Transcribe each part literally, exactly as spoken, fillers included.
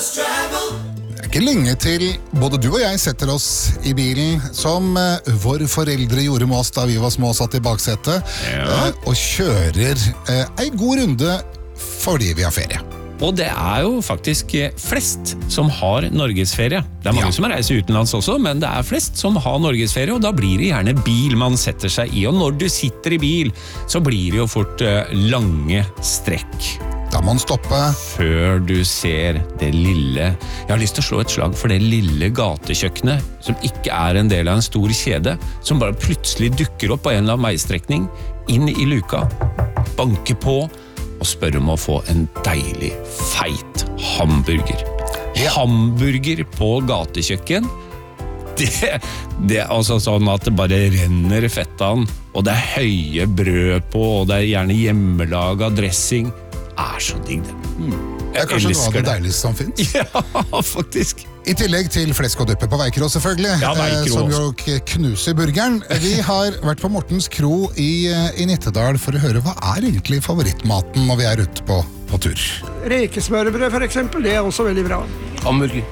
Det er ikke lenge til både du og jeg setter oss i bilen som uh, våre foreldre gjorde med oss da vi var små og satt i baksetet, Ja. uh, og kjører uh, en god runde fordi vi har ferie. Og det er jo faktisk flest som har norgesferie. Det er mange Ja. som reiser utenlands også, men det er flest som har norgesferie, og da blir det gjerne bil man setter seg i. Og når du sitter i bil, så blir det jo fort uh, lange strekk. Da må man stoppe. Før du ser det lille... Jeg har lyst til å slå et slag for det lille gatekjøkkenet, som ikke er en del av en stor kjede, som bare plutselig dukker opp på en eller annen veistrekning, inn i luka, banker på, og spør om å få en deilig, feit hamburger. Ja. Hamburger på gatekjøkken, det, det er altså sånn at det bare renner fett av den, og det er høye brød på, og det er gjerne hjemmelaget dressing. Er så digg det. Mm. Det er kanskje noe av det deiligste som finnes. Ja, faktisk. I tillegg til flesk og duppe på Veikro selvfølgelig, Ja, Veikro eh, som jo også. k- knuser burgeren. Vi har vært på Mortens Kro i, eh, i Nittedal for å høre hva er egentlig favorittmaten når vi er ute på, på tur. Rekesmørbrød for eksempel, det er også veldig bra. Hamburger.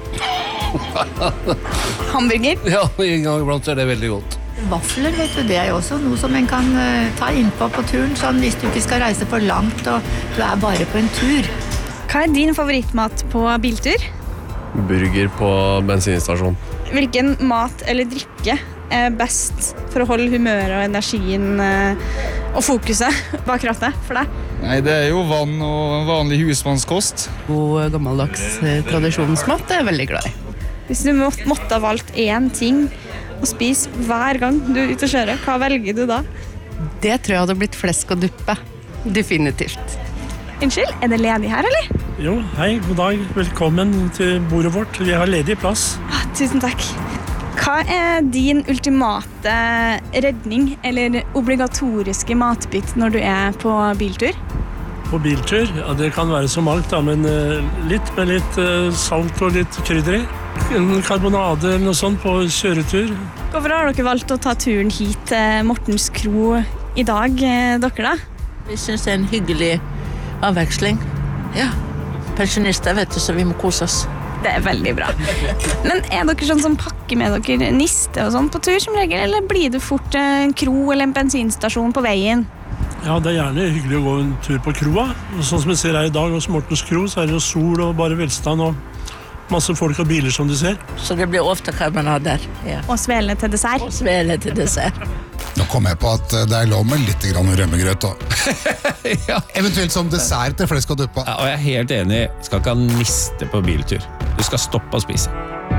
Hamburger. Ja, en gang iblant er det veldig godt. Vafler, vet du, det er jo også noe som en kan eh, ta innpå på turen, sånn hvis du ikke skal reise for langt og du er bare på en tur. Hva er din favorittmat på biltur? Burger på bensinstasjon. Hvilken mat eller drikke er best for å holde humøret og energien eh, og fokuset bak rattet for deg? Nei, det er jo vann og vanlig husmannskost. God gammeldags eh, tradisjonsmat er jeg veldig glad i. Hvis du må, måtte ha valgt én ting å spise hver gang du er ute og kjører, hva velger du da? Det tror jeg hadde blitt flesk og duppe. Definitivt. Unnskyld, er det ledig her, eller? Jo, hei, god dag, velkommen til bordet vårt. Vi har ledig plass. Ah, tusen takk. Hva er din ultimate redning eller obligatoriske matbit når du er på biltur? På biltur, ja, det kan være så mangt, da, men eh, litt med litt eh, salt og litt krydder i. En karbonade eller noe sånt på kjøretur. Hvorfor har dere valgt å ta turen hit til Mortens Kro i dag, eh, dere da? Vi synes det er en hyggelig avveksling. Ja, pensjonister vet du, så vi må kose oss. Det er veldig bra. Men er dere sånn som pakker med dere niste og sånn på tur som regel, eller blir det fort en kro eller en bensinstasjon på veien? Ja, det er gjerne hyggelig å gå en tur på kroa. Og sånn som vi ser her i dag hos Mortens Kro, så er det jo sol og bare velstand og masse folk og biler som du ser. Så det blir ofte karbonader. Ja. Og svele til dessert? Og svele til dessert. Nå kom jeg på at eh, det er lov med litt grann rømmegrøt også. Ja. Eventuelt som dessert til flesk og duppe. Ja, og jeg er helt enig, skal ikke ha niste på biltur. Du skal stoppe å spise.